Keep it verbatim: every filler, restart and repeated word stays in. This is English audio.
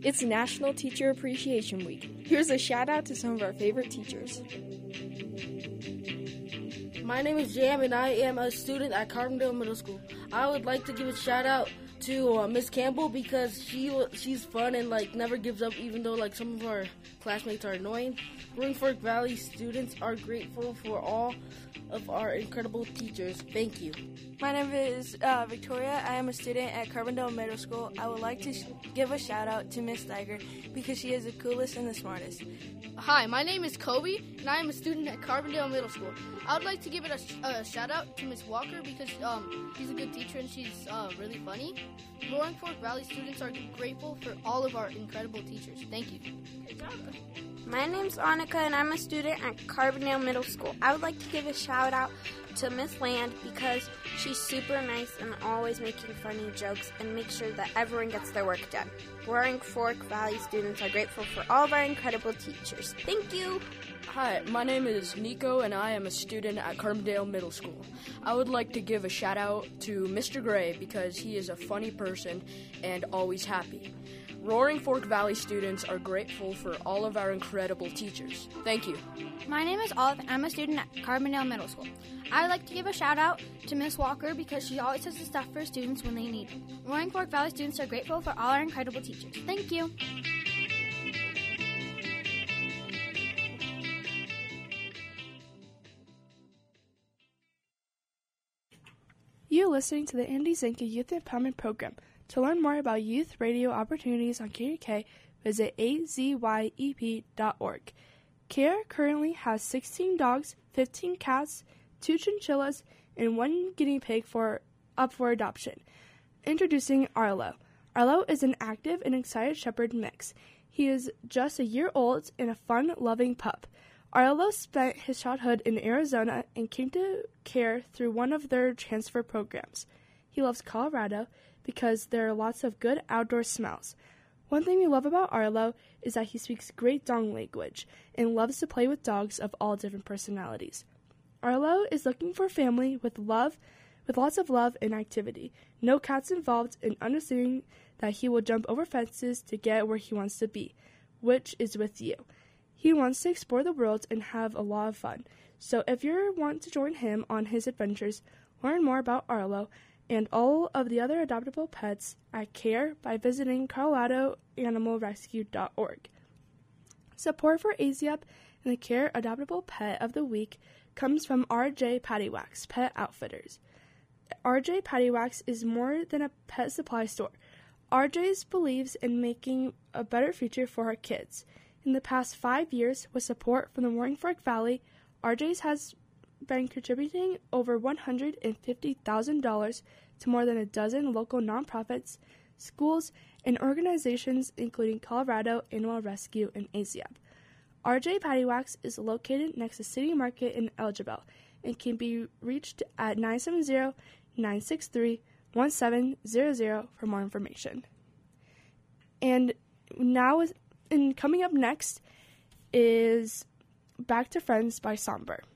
It's National Teacher Appreciation Week. Here's a shout out to some of our favorite teachers. My name is Jam and I am a student at Carbondale Middle School. I would like to give a shout out to uh, Miss Campbell because she she's fun and like never gives up even though like some of our classmates are annoying. Roaring Fork Valley students are grateful for all of our incredible teachers. Thank you. My name is uh, Victoria. I am a student at Carbondale Middle School. I would like to sh- give a shout out to Miss Steiger because she is the coolest and the smartest. Hi, my name is Kobe, and I am a student at Carbondale Middle School. I would like to give it a, sh- a shout out to Miss Walker because um, she's a good teacher and she's uh, really funny. Roaring Fork Valley students are grateful for all of our incredible teachers. Thank you. Good job. My name's Annika, and I'm a student at Carbondale Middle School. I would like to give a shout out to Miss Land because she's super nice and always making funny jokes and makes sure that everyone gets their work done. Roaring Fork Valley students are grateful for all of our incredible teachers. Thank you. Hi, my name is Nico, and I am a student at Carbondale Middle School. I would like to give a shout out to Mister Gray because he is a funny person and always happy. Roaring Fork Valley students are grateful for all of our incredible teachers. Thank you. My name is Olive, and I'm a student at Carbondale Middle School. I would like to give a shout out to Miss Walker because she always has the stuff for students when they need it. Roaring Fork Valley students are grateful for all our incredible teachers. Thank you. You're listening to the Andy Zinke Youth Empowerment Program. To learn more about youth radio opportunities on K U K, visit a z y e p dot org. K R currently has sixteen dogs, fifteen cats, two chinchillas, and one guinea pig for up for adoption. Introducing Arlo. Arlo is an active and excited shepherd mix. He is just a year old and a fun-loving pup. Arlo spent his childhood in Arizona and came to K R through one of their transfer programs. He loves Colorado because there are lots of good outdoor smells. One thing we love about Arlo is that he speaks great dog language and loves to play with dogs of all different personalities. Arlo is looking for a family with love, with lots of love and activity. No cats involved, and understanding that he will jump over fences to get where he wants to be, which is with you. He wants to explore the world and have a lot of fun. So if you want to join him on his adventures, learn more about Arlo and all of the other adoptable pets at K R by visiting colorado animal rescue dot org. Support for A Z A P and the K R Adoptable Pet of the Week comes from R J Pattywax Pet Outfitters. R J Pattywax is more than a pet supply store. R J's believes in making a better future for our kids. In the past five years, with support from the Roaring Fork Valley, R J's has been contributing over one hundred fifty thousand dollars to more than a dozen local nonprofits, schools, and organizations including Colorado Animal Rescue and A Z A P. R J Pattywax is located next to City Market in Elgibel and can be reached at nine seven zero, nine six three, one seven zero zero for more information. And now, and coming up next is Back to Friends by Somber.